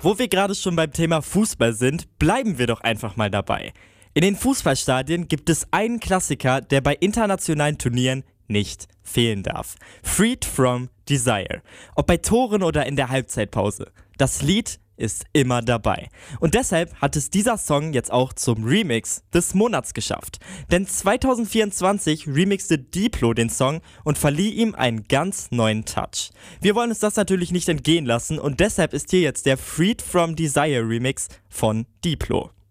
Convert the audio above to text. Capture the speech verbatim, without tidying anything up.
Wo wir gerade schon beim Thema Fußball sind, bleiben wir doch einfach mal dabei. In den Fußballstadien gibt es einen Klassiker, der bei internationalen Turnieren nicht fehlen darf. Freed from Desire. Ob bei Toren oder in der Halbzeitpause. Das Lied ist immer dabei. Und deshalb hat es dieser Song jetzt auch zum Remix des Monats geschafft. Denn zwanzig vierundzwanzig remixte Diplo den Song und verlieh ihm einen ganz neuen Touch. Wir wollen uns das natürlich nicht entgehen lassen und deshalb ist hier jetzt der Freed from Desire Remix von Diplo.